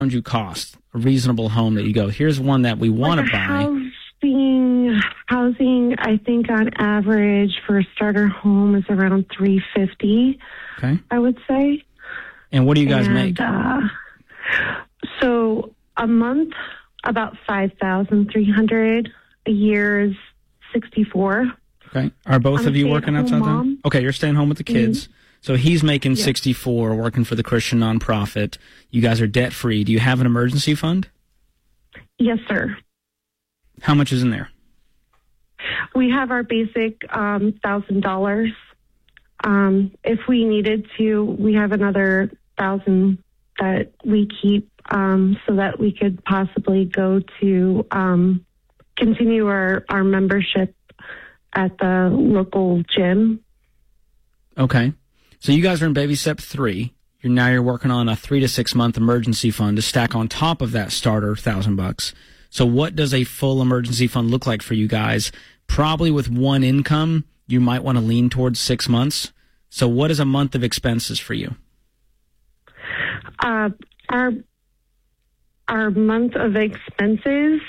you cost? A reasonable home that you go, here's one that we want to buy. Housing, I think on average for a starter home is around $350. Okay. I would say. And what do you guys make? So a month, about $5,300. A year is $64. Okay. Are both of you working outside then? Okay, you're staying home with the kids. Mm-hmm. So he's making $64, working for the Christian nonprofit. You guys are debt free. Do you have an emergency fund? Yes, sir. How much is in there? We have our basic $1,000. If we needed to, we have another $1,000 that we keep so that we could possibly go to continue our membership at the local gym. Okay. So you guys are in baby step 3. You're working on a 3 to 6 month emergency fund to stack on top of that starter $1,000. So what does a full emergency fund look like for you guys? Probably with one income, you might want to lean towards 6 months. So what is a month of expenses for you? Our month of expenses,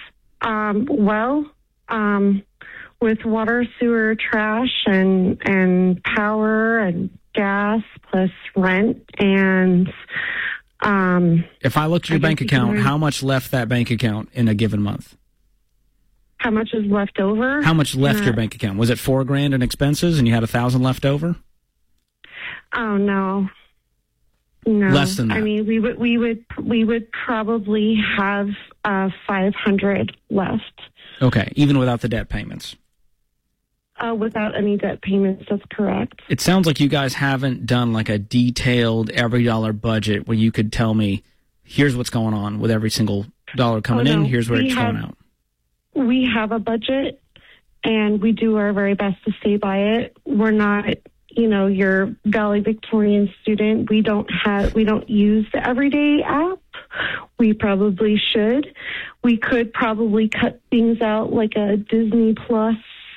with water, sewer, trash, and power and gas plus rent and if I looked at your bank account, how much left that bank account in a given month? How much is left over? How much left your bank account? Was it $4,000 in expenses and you had $1,000 left over? Oh no. Less than that. I mean, we would probably have $500 left. Okay, even without the debt payments. Without any debt payments, that's correct. It sounds like you guys haven't done like a detailed every dollar budget where you could tell me, here's what's going on with every single dollar coming in, here's where it's going out. We have a budget, and we do our very best to stay by it. We're not, your Valley Victorian student. We don't use the Everyday app. We probably should. We could probably cut things out like a Disney Plus.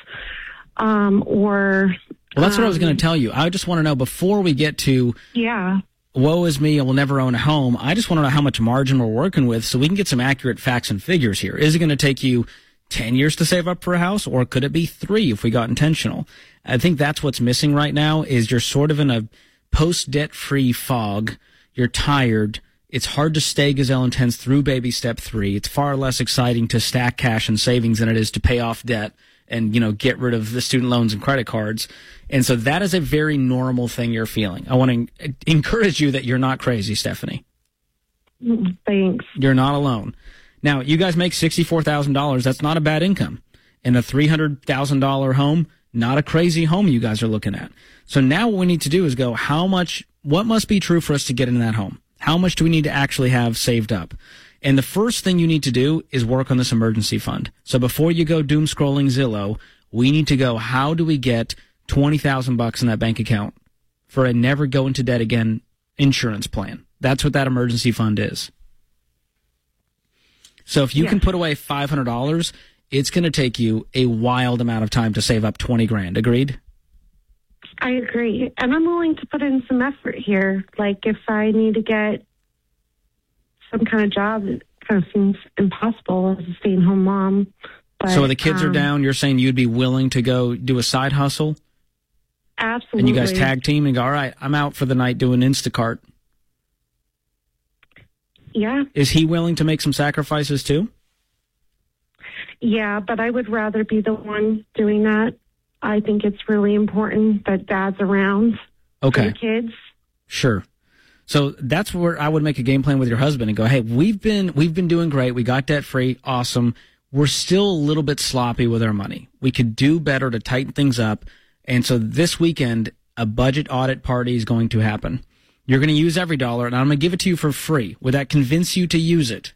Well, that's what I was going to tell you. I just want to know before we get to woe is me, I will never own a home. I just want to know how much margin we're working with so we can get some accurate facts and figures here. Is it going to take you 10 years to save up for a house, or could it be 3 if we got intentional? I think that's what's missing right now is you're sort of in a post-debt-free fog. You're tired. It's hard to stay gazelle intense through baby step 3. It's far less exciting to stack cash and savings than it is to pay off debt and, get rid of the student loans and credit cards. And so that is a very normal thing you're feeling. I want to encourage you that you're not crazy, Stephanie. Thanks. You're not alone. Now, you guys make $64,000. That's not a bad income. And a $300,000 home, not a crazy home you guys are looking at. So now what we need to do is go, what must be true for us to get into that home? How much do we need to actually have saved up? And the first thing you need to do is work on this emergency fund. So before you go doom scrolling Zillow, we need to go, how do we get $20,000 in that bank account for a never go into debt again insurance plan? That's what that emergency fund is. So if you can put away $500, it's going to take you a wild amount of time to save up $20,000. Agreed? I agree. And I'm willing to put in some effort here. Like if I need to get some kind of job, it kind of seems impossible as a stay-at-home mom. But, so the kids are down. You're saying you'd be willing to go do a side hustle? Absolutely. And you guys tag team and go, all right, I'm out for the night doing Instacart. Yeah. Is he willing to make some sacrifices too? Yeah, but I would rather be the one doing that. I think it's really important that dad's around for the kids. Sure. So that's where I would make a game plan with your husband and go, hey, we've been doing great. We got debt free. Awesome. We're still a little bit sloppy with our money. We could do better to tighten things up. And so this weekend, a budget audit party is going to happen. You're going to use every dollar, and I'm going to give it to you for free. Would that convince you to use it?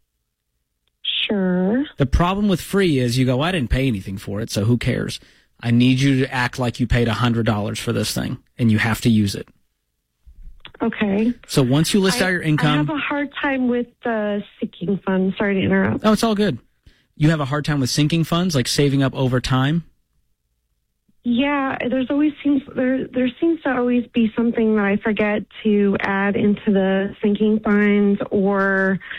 Sure. The problem with free is you go, I didn't pay anything for it, so who cares? I need you to act like you paid $100 for this thing, and you have to use it. Okay. So once you list out your income... I have a hard time with the sinking fund. Sorry to interrupt. Oh, it's all good. You have a hard time with sinking funds, like saving up over time? Yeah, there seems to always be something that I forget to add into the sinking fund, or